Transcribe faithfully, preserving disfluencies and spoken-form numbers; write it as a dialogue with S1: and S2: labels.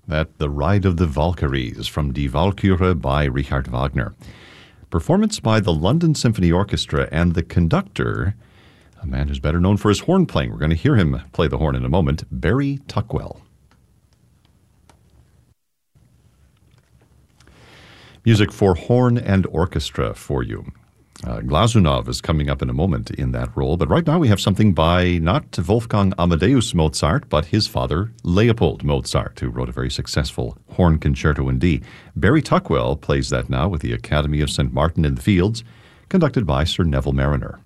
S1: That The Ride of the Valkyries from Die Walküre by Richard Wagner. Performance by the London Symphony Orchestra and the conductor, a man who's better known for his horn playing. We're going to hear him play the horn in a moment, Barry Tuckwell. Music for horn and orchestra for you. Uh, Glazunov is coming up in a moment in that role, but right now we have something by not Wolfgang Amadeus Mozart, but his father, Leopold Mozart, who wrote a very successful horn concerto in D. Barry Tuckwell plays that now with the Academy of Saint Martin in the Fields, conducted by Sir Neville Marriner.